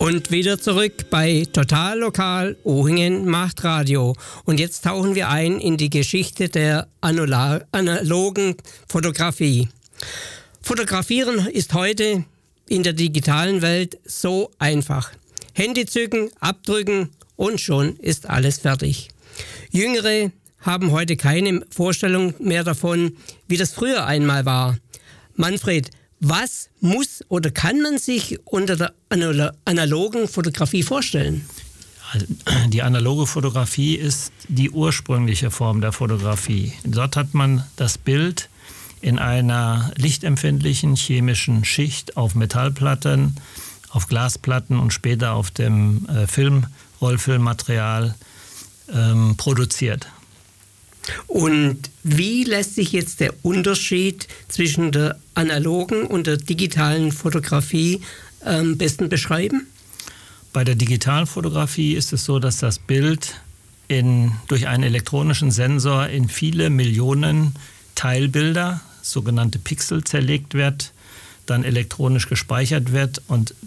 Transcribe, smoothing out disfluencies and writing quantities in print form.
Und wieder zurück bei Total Lokal, Ohingen macht Radio. Und jetzt tauchen wir ein in die Geschichte der analogen Fotografie. Fotografieren ist heute in der digitalen Welt so einfach. Handy zücken, abdrücken und schon ist alles fertig. Jüngere haben heute keine Vorstellung mehr davon, wie das früher einmal war. Manfred, was muss oder kann man sich unter der analogen Fotografie vorstellen? Die analoge Fotografie ist die ursprüngliche Form der Fotografie. Dort hat man das Bild in einer lichtempfindlichen chemischen Schicht auf Metallplatten, auf Glasplatten und später auf dem Rollfilmmaterial produziert. Und wie lässt sich jetzt der Unterschied zwischen der analogen und der digitalen Fotografie am besten beschreiben? Bei der Digitalfotografie ist es so, dass das Bild durch einen elektronischen Sensor in viele Millionen Teilbilder, sogenannte Pixel, zerlegt wird, dann elektronisch gespeichert wird und